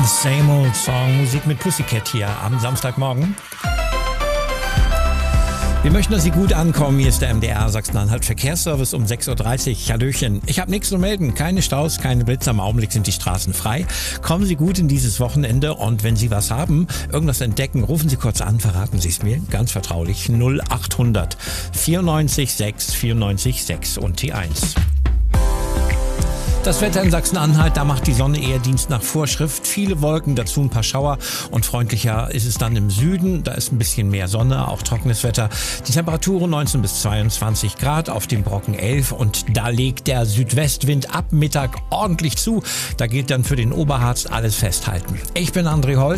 Same Old Song, Musik mit Pussycat hier am Samstagmorgen. Wir möchten, dass Sie gut ankommen. Hier ist der MDR Sachsen-Anhalt Verkehrsservice um 6.30 Uhr. Hallöchen. Ich habe nichts zu melden. Keine Staus, keine Blitze. Am Augenblick sind die Straßen frei. Kommen Sie gut in dieses Wochenende und wenn Sie was haben, irgendwas entdecken, rufen Sie kurz an, verraten Sie es mir. Ganz vertraulich. 0800 94 6 94 6 und die 1. Das Wetter in Sachsen-Anhalt, da macht die Sonne eher Dienst nach Vorschrift. Viele Wolken, dazu ein paar Schauer und freundlicher ist es dann im Süden. Da ist ein bisschen mehr Sonne, auch trockenes Wetter. Die Temperaturen 19 bis 22 Grad, auf dem Brocken 11 und da legt der Südwestwind ab Mittag ordentlich zu. Da gilt dann für den Oberharz alles festhalten. Ich bin André Holz.